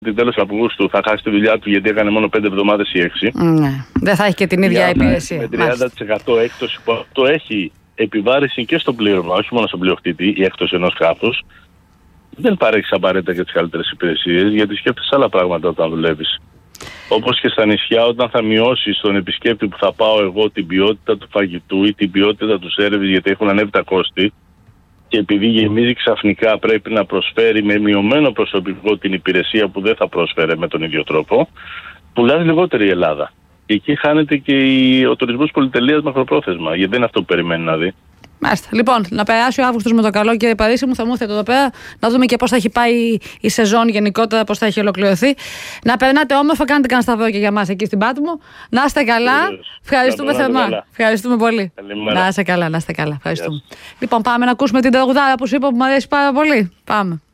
ότι τέλος Αυγούστου θα χάσει τη δουλειά του γιατί έκανε μόνο 5 εβδομάδες ή 6. Ναι. Δεν θα έχει και την ίδια υπηρεσία. Με 30% έκπτωση που αυτό έχει επιβάρηση και στον πλήρωμα, όχι μόνο στον πλειοκτήτη, η έκπτωση ενός σκάφους, δεν παρέχεις απαραίτητα και τις καλύτερες υπηρεσίες, γιατί σκέφτεσαι άλλα πράγματα όταν δουλεύεις. Όπως και στα νησιά, όταν θα μειώσεις τον επισκέπτη που θα πάω εγώ την ποιότητα του φαγητού ή την ποιότητα του σέρβις, γιατί έχουν ανέβει τα κόστη, και επειδή γεμίζει ξαφνικά πρέπει να προσφέρει με μειωμένο προσωπικό την υπηρεσία που δεν θα πρόσφερε με τον ίδιο τρόπο, πουλάς λιγότερη η Ελλάδα. Και εκεί χάνεται και ο τουρισμός πολυτελείας μακροπρόθεσμα, γιατί δεν είναι αυτό που περιμένει να δει. Μάλιστα. Λοιπόν, να περάσει ο Αύγουστος με το καλό, κύριε Παρίσι μου, θα μου έρθετε εδώ πέρα να δούμε και πώς θα έχει πάει η σεζόν γενικότερα, πώς θα έχει ολοκληρωθεί. Να περνάτε όμορφα, κάνετε κανένα σταυρό και για μας εκεί στην Πάτμο. Να είστε καλά. Ευχαριστούμε θερμά. Ευχαριστούμε πολύ. Καλημέρα. Να είστε καλά, να είστε καλά. Ευχαριστούμε. Λοιπόν, πάμε να ακούσουμε την τραγουδάρα που σου είπα που μου αρέσει πάρα πολύ. Πάμε.